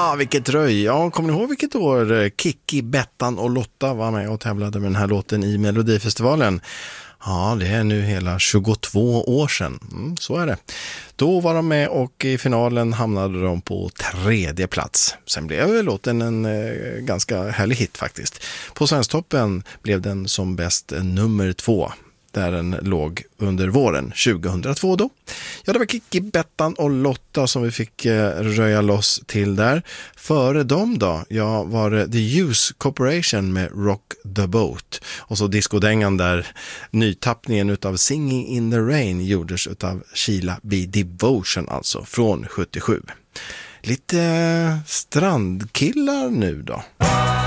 vilket röj. Ja, kommer ni ihåg vilket år Kikki, Bettan och Lotta var med och tävlade med den här låten i Melodifestivalen? Ja, det är nu hela 22 år sedan. Så är det. Då var de med och i finalen hamnade de på 3:e plats. Sen blev låten en ganska härlig hit faktiskt. På Svensktoppen blev den som bäst nummer 2. Där den låg under våren 2002 då. Ja, det var Kikki, Bettan och Lotta som vi fick röja loss till där. Före dem då, ja, var det The Use Corporation med Rock the Boat. Och så diskodängan där, nytappningen utav Singing in the Rain gjordes utav Sheila B. Devotion, alltså från 77. Lite strandkillar nu då.